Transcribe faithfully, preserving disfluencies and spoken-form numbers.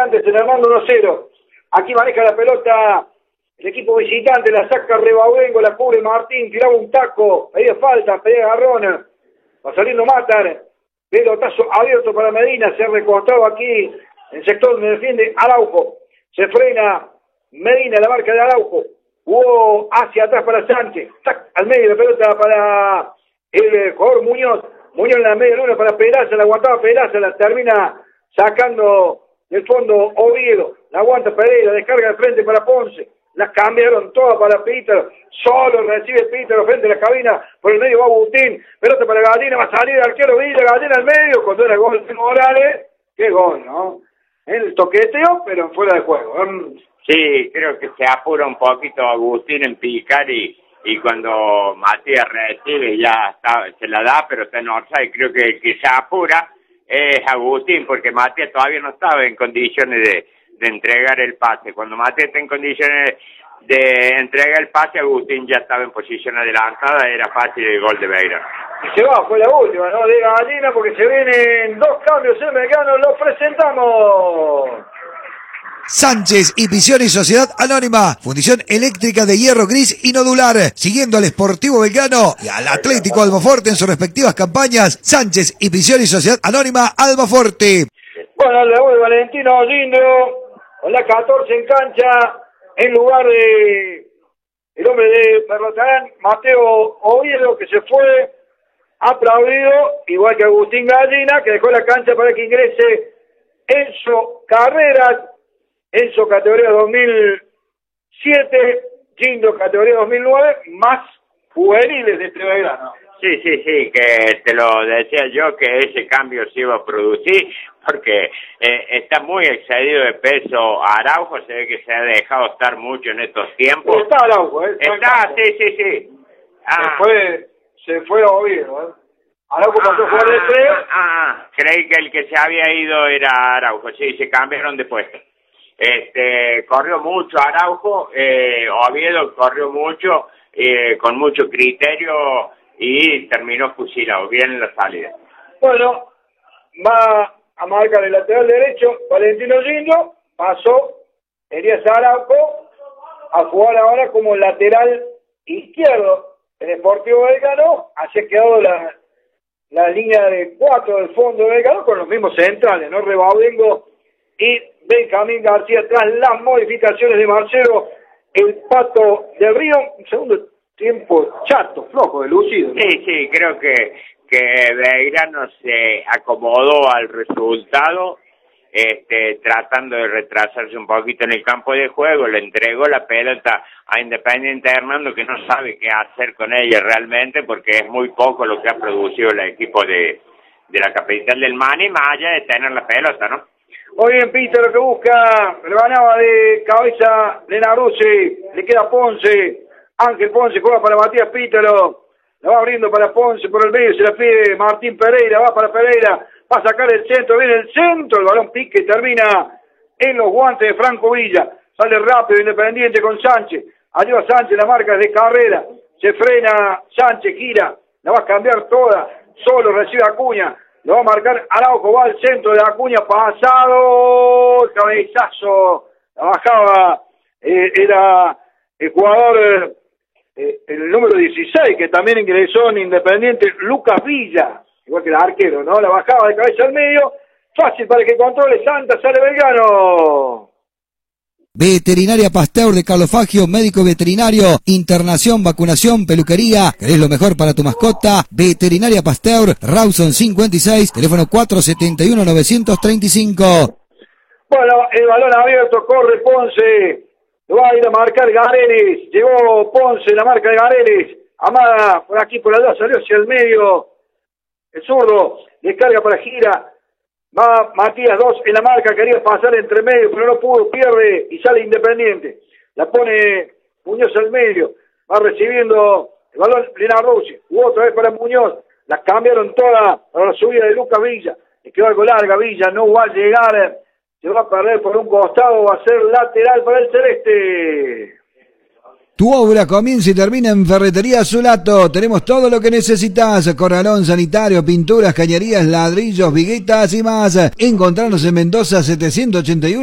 visitante, se le manda uno cero. Aquí maneja la pelota el equipo visitante, la saca Rebaudengo, la cubre Martín, tiraba un taco, pedía falta, pedía agarrón, va saliendo Matar, pelotazo abierto para Medina, se ha recostado aquí en el sector donde defiende Araujo, se frena Medina, la marca de Araujo, jugó hacia atrás para Sánchez, tac, al medio la pelota para el jugador Muñoz, Muñoz en la media luna para Peraza, la aguantaba Peraza, la termina sacando del fondo Oviedo, la aguanta Pereira, descarga de frente para Ponce, la cambiaron todas para Pítaro, solo recibe Pítaro frente a la cabina, por el medio va Butín, pelota para Gallina, va a salir el arquero Villa, Gallina al medio, cuando era gol de Morales, qué gol, ¿no? El toqueteo, pero fuera de juego. Sí, creo que se apura un poquito Agustín en picar y, y cuando Matías recibe ya está, se la da, pero está en offside. Creo que el que se apura es Agustín, porque Matías todavía no estaba en condiciones de, de entregar el pase. Cuando Matías está en condiciones de entregar el pase, Agustín ya estaba en posición adelantada, era fácil el gol de Belgrano. Y se va, fue la última, ¿no? De Gallina, porque se vienen dos cambios en Belgrano, los presentamos. Sánchez y Picioni Sociedad Anónima, fundición eléctrica de hierro gris y nodular, siguiendo al Sportivo Belgrano y al Atlético Almaforte en sus respectivas campañas. Sánchez y Picioni Sociedad Anónima Almaforte. Bueno, le voy Valentino Gindro, con la catorce en cancha, en lugar de el hombre de Perrotarán, Mateo Oviedo, que se fue aplaudido, igual que Agustín Gallina, que dejó la cancha para que ingrese Enzo Carreras, Enzo categoría dos mil siete, Gindro categoría dos mil nueve, más juveniles de este Belgrano. Sí, sí, sí, que te lo decía yo, que ese cambio se iba a producir, porque eh, está muy excedido de peso Araujo, se ve que se ha dejado estar mucho en estos tiempos. Está Araujo, ¿eh? Está, sí, sí, sí. Ah. Se fue, se fue a Oviedo, ¿eh? Araujo pasó a jugar de tres. Ah, ah, creí que el que se había ido era Araujo, sí, se cambiaron de puesto. Este, corrió mucho Araujo, eh, Oviedo corrió mucho, eh, con mucho criterio y terminó fusilado, bien en la salida. Bueno, va a marcar el lateral derecho Valentino Gindro, pasó Elías Araujo a jugar ahora como lateral izquierdo en el Sportivo Belgrano, así ha quedado la, la línea de cuatro del fondo de Belgrano con los mismos centrales, ¿no? Rebaudengo y Benjamín García tras las modificaciones de Marcelo, el Pato del Río, un segundo tiempo chato, flojo, de lucido, ¿no? Sí, sí, creo que, que Belgrano se acomodó al resultado, este, tratando de retrasarse un poquito en el campo de juego, le entregó la pelota a Independiente Hernando, que no sabe qué hacer con ella realmente, porque es muy poco lo que ha producido el equipo de, de la capital del Mani, más allá de tener la pelota, ¿no? Muy bien, Pítaro que busca, rebanaba de cabeza de Naruse, le queda Ponce, Ángel Ponce juega para Matías Pítaro, la va abriendo para Ponce por el medio, se la pide Martín Pereira, va para Pereira, va a sacar el centro, viene el centro, el balón pique, termina en los guantes de Franco Villa, sale rápido Independiente con Sánchez, ayuda Sánchez, la marca de carrera, se frena Sánchez, gira, la va a cambiar toda, solo recibe Acuña, lo va a marcar Araujo, va al centro de Acuña, pasado, cabezazo, la bajaba, eh, era el jugador, eh, el número dieciséis, que también ingresó en Independiente, Lucas Villa, igual que el arquero, ¿no? La bajaba de cabeza al medio, fácil para que controle Santa, sale Belgrano. Veterinaria Pasteur de Carlos Fagio, médico veterinario, internación, vacunación, peluquería. ¿Querés lo mejor para tu mascota? Veterinaria Pasteur, Rawson cincuenta y seis, teléfono cuatro siete uno nueve tres cinco. Bueno, el balón abierto, corre Ponce, lo va a ir a marcar Gareles, llegó Ponce, la marca de Gareles, Amada por aquí por allá, salió hacia el medio, el zurdo, descarga para Gira. Va Matías dos en la marca, quería pasar entre medio, pero no pudo, pierde y sale Independiente. La pone Muñoz al medio, va recibiendo el balón Lenarrucci, jugó otra vez para Muñoz, la cambiaron toda para la subida de Lucas Villa, le quedó algo larga Villa, no va a llegar, se va a perder por un costado, va a ser lateral para el celeste. Tu obra comienza y termina en Ferretería Zulato. Tenemos todo lo que necesitas: corralón sanitario, pinturas, cañerías, ladrillos, viguetas y más. Encontrarnos en Mendoza setecientos ochenta y uno.